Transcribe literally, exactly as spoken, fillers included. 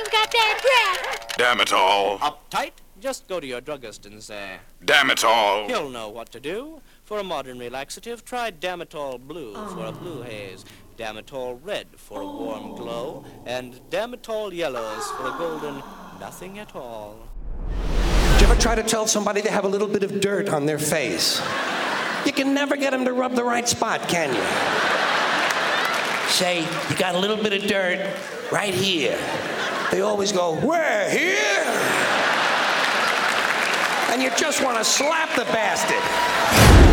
I've got bad breath. Damn it all. Uptight? Just go to your druggist and say, Damn it all. he'll know what to do. For a modern relaxative, try Damitol Blue for a blue haze, Damitol Red for a warm glow, and Damitol Yellows for a golden nothing at all. Did you ever try to tell somebody they have a little bit of dirt on their face? You can never get them to rub the right spot, can you? Say, you got a little bit of dirt right here. They always go, where, here? And you just want to slap the bastard.